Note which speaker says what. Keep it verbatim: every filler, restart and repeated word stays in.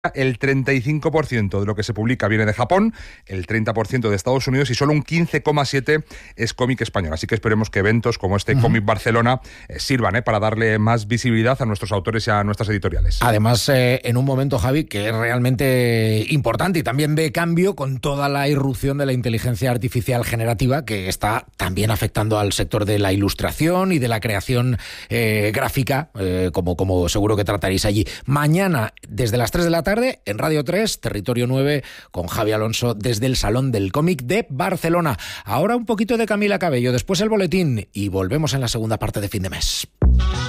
Speaker 1: El treinta y cinco por ciento de lo que se publica viene de Japón, el treinta por ciento de Estados Unidos y solo un quince coma siete por ciento es cómic español. Así que esperemos que eventos como este uh-huh. Cómic Barcelona eh, sirvan eh, para darle más visibilidad a nuestros autores y a nuestras editoriales.
Speaker 2: Además, eh, en un momento, Javi, que es realmente importante y también de cambio con toda la irrupción de la inteligencia artificial generativa que está también afectando al sector de la ilustración y de la creación eh, gráfica, eh, como, como seguro que trataréis allí. Mañana, desde las tres de la tarde, tarde en Radio tres, Territorio nueve, con Javi Alonso desde el Salón del Cómic de Barcelona. Ahora un poquito de Camila Cabello, después el boletín y volvemos en la segunda parte de Fin de Mes.